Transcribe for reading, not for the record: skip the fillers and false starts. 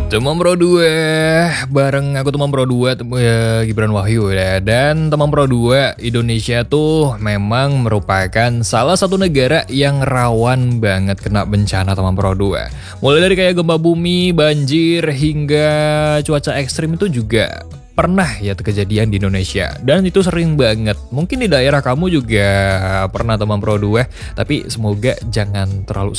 Teman Pro 2 bareng aku teman Pro 2 ya, Gibran Wahyu ya. Dan teman Pro 2 Indonesia tuh memang merupakan salah satu negara yang rawan banget kena bencana teman Pro 2. Mulai dari kayak gempa bumi, banjir hingga cuaca ekstrim itu juga pernah ya kejadian di Indonesia. Dan itu sering banget. Mungkin di daerah kamu juga pernah teman Pro 2, tapi semoga jangan terlalu